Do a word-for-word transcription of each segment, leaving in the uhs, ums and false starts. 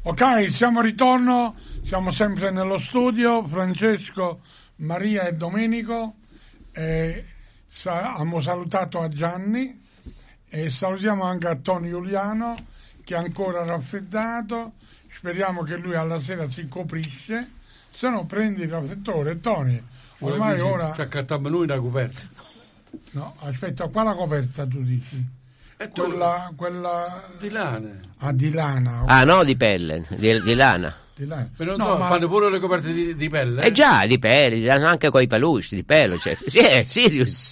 Ok, siamo a ritorno, siamo sempre nello studio, Francesco, Maria e Domenico, eh, sa- abbiamo salutato a Gianni e salutiamo anche a Tony Giuliano che è ancora raffreddato, speriamo che lui alla sera si coprisce, se no prendi il raffreddore. Tony, ormai ora... Ci accattiamo noi una coperta. No, aspetta, qua la coperta tu dici? E tu, Quella, quella... di lana. Ah, di lana. Ah, no, di pelle, di, di lana. Di lana. Ma non No, so, ma- fanno pure le coperte di, di pelle? Eh già, di pelle, hanno anche coi peluche, di pelo, cioè, sì, è Sirius.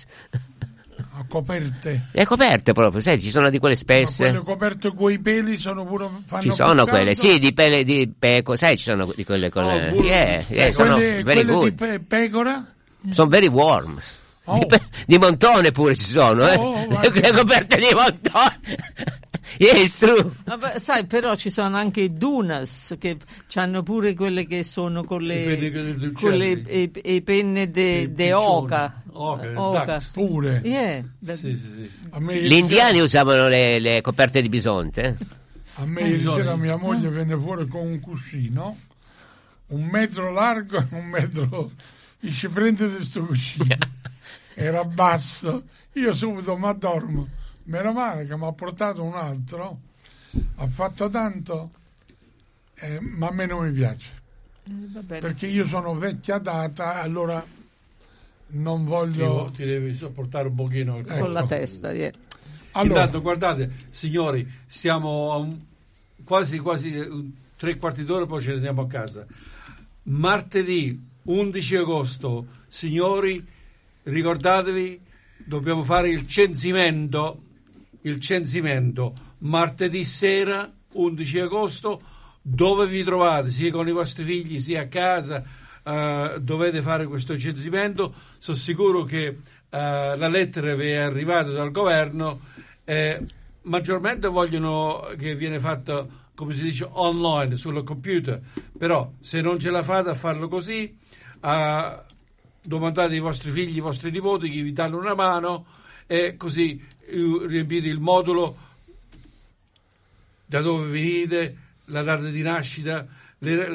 A coperte. Le coperte proprio, sai, ci sono di quelle Ma spesse. quelle coperte con i peli sono pure... fanno Ci sono più quelle, caldo? sì, di pelle di peco, sai, ci sono di quelle con Oh, le... bull- Yeah, yeah, Eh, sono quelle, very quelle di good. pe- pecora? Sono very warm. Oh. Di, pe- di montone pure ci sono, eh. Oh, le, guarda. le coperte di montone. Yes, true. Vabbè, sai, però ci sono anche i dunas che hanno pure quelle che sono con I le, penni degli con le uccelli. e, e penne de, I de piccioni. oca. Oca, Oca. ducks. Pure. Yeah. Sì, sì, sì. A me, Gli indiani usavano le, le coperte di bisonte, eh. a me ieri bisogna. sera mia moglie venne fuori con un cuscino, un metro largo e un metro... Dice, prendete questo cuscino. Era basso. Io subito mi addormo. Meno male che mi ha portato un altro. Ha fatto tanto, eh, ma a me non mi piace. Eh, va bene. Perché io sono vecchia data, allora non Ti, voglio... ti devi sopportare un pochino. Ecco. Con la testa, yeah. Allora, Intanto, guardate, signori, siamo a un- quasi, quasi un- tre quarti d'ora, poi ce ne andiamo a casa. Martedì undici agosto, signori, ricordatevi, dobbiamo fare il censimento, il censimento, martedì sera, undici agosto, dove vi trovate, sia con i vostri figli, sia a casa, eh, dovete fare questo censimento. Sono sicuro che eh, la lettera vi è arrivata dal governo, eh, maggiormente vogliono che viene fatto, come si dice, online, sul computer, però se non ce la fate a farlo così, eh, domandate ai vostri figli, ai vostri nipoti che vi danno una mano e così eh, riempite il modulo, da dove venite, la data di nascita, le,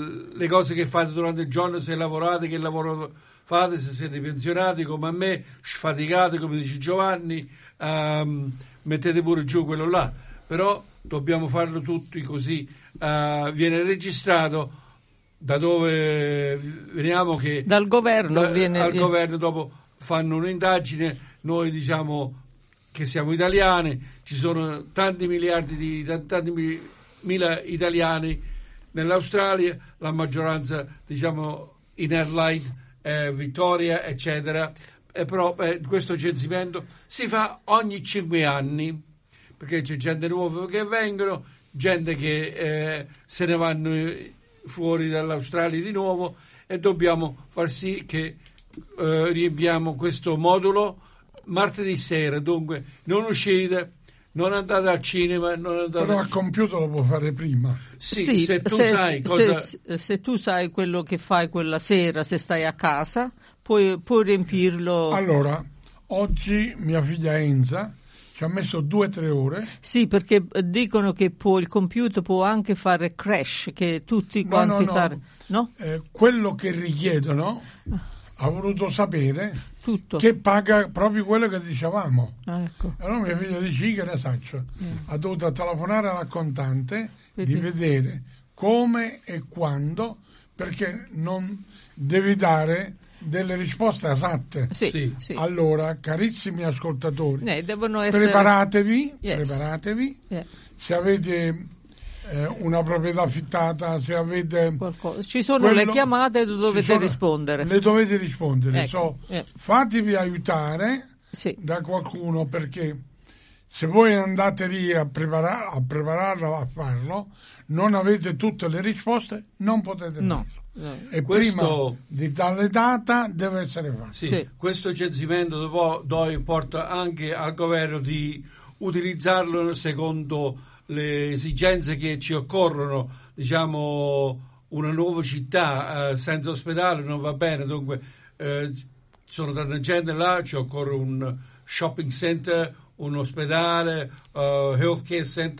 le cose che fate durante il giorno, se lavorate, che lavoro fate, se siete pensionati come a me, sfaticati come dice Giovanni, ehm, mettete pure giù quello là, però dobbiamo farlo tutti così, eh, viene registrato da dove veniamo, che Dal governo da- viene... al governo dopo fanno un'indagine, noi diciamo che siamo italiani, ci sono tanti miliardi di tanti mi- mila italiani nell'Australia, la maggioranza diciamo in Adelaide, eh, Vittoria eccetera, e però eh, questo censimento si fa ogni cinque anni perché c'è gente nuova che vengono, gente che eh, se ne vanno fuori dall'Australia di nuovo, e dobbiamo far sì che eh, riempiamo questo modulo martedì sera. Dunque non uscite, non andate al cinema, non andate... però al computer lo può fare prima. Sì, se tu se, sai cosa... se, se tu sai quello che fai quella sera, se stai a casa, puoi, puoi riempirlo. Allora, oggi mia figlia Enza ci ha messo due o tre ore. Sì, perché dicono che può, il computer può anche fare crash, che tutti No, quanti no, no. fare... No? Eh, quello che richiedono ha voluto sapere Tutto. che paga proprio quello che dicevamo. Ah, ecco. Allora mia figlia dice che ne saccio. Ha dovuto telefonare alla contante Vedi. di vedere come e quando, perché non devi dare delle risposte esatte. Sì, Sì. sì. Allora, carissimi ascoltatori, Eh, devono essere... preparatevi, Yes. preparatevi. Yeah, Se avete eh, una proprietà affittata, se avete qualcosa. Ci sono quello- le chiamate, dovete ci sono- rispondere. Le dovete rispondere. Ecco, So, eh. fatevi aiutare Sì. da qualcuno, perché se voi andate lì a, prepara- a prepararlo, a farlo, non avete tutte le risposte, non potete No. farlo. No. E Questo- prima di tale data deve essere fatto. Sì, Sì. questo censimento dopo do porta anche al governo di utilizzarlo secondo le esigenze che ci occorrono, diciamo una nuova città eh, senza ospedale non va bene, dunque eh, ci sono tanta gente là, ci occorre un shopping center, un ospedale, uh, health care center,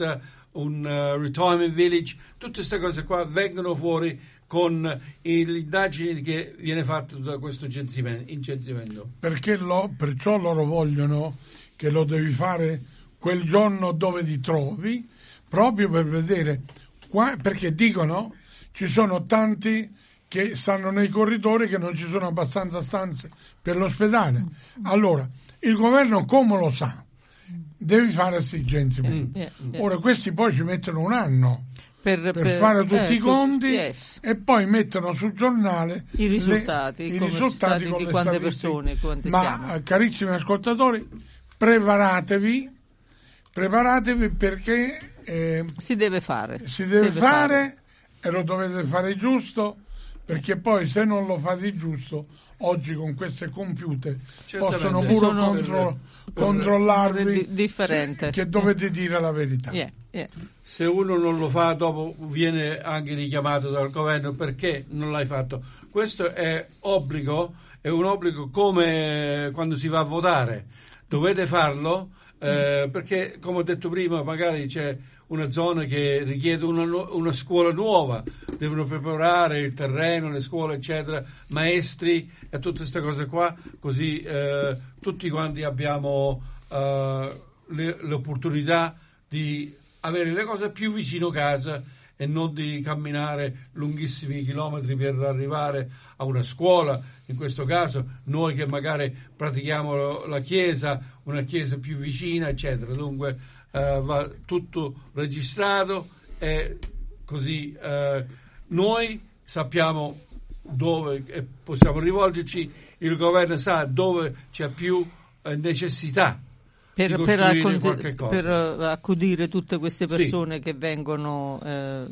un uh, retirement village, tutte queste cose qua vengono fuori con eh, l'indagine che viene fatta da questo incensimento. Perché lo, perciò loro vogliono che lo devi fare quel giorno dove ti trovi, proprio per vedere, qua, perché dicono ci sono tanti che stanno nei corridoi che non ci sono abbastanza stanze per l'ospedale. Allora, il governo come lo sa? Devi fare questi incensimenti. Yeah, yeah. Ora questi poi ci mettono un anno per, per, per fare tutti eh, i conti, yes. e poi mettono sul giornale i risultati, le, i risultati con di le quante statistiche. persone, quante Ma siamo. Carissimi ascoltatori, preparatevi, preparatevi perché eh, si deve fare. Si deve, deve fare, fare e lo dovete fare giusto, perché poi se non lo fate giusto, oggi con queste computer Certamente. possono pure Sono contro, per- controllarvi di- differente. che dovete dire la verità. Yeah, yeah. Se uno non lo fa, dopo viene anche richiamato dal governo perché non l'hai fatto. Questo è obbligo, è un obbligo come quando si va a votare. Dovete farlo eh, perché, come ho detto prima, magari c'è una zona che richiede una, nu- una scuola nuova, devono preparare il terreno, le scuole, eccetera, maestri e tutte queste cose qua, così eh, tutti quanti abbiamo eh, le, l'opportunità di avere le cose più vicino casa e non di camminare lunghissimi chilometri per arrivare a una scuola. In questo caso noi che magari pratichiamo la chiesa, una chiesa più vicina, eccetera. Dunque eh, va tutto registrato e così eh, noi sappiamo dove eh, possiamo rivolgerci, il governo sa dove c'è più eh, necessità Per, di per, costruire accon- qualche cosa. per uh, accudire tutte queste Sì. persone che vengono eh,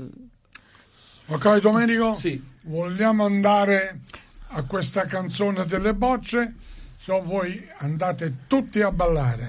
Ok, Domenico? Sì. Vogliamo andare a questa canzone delle bocce? Se voi andate tutti a ballare.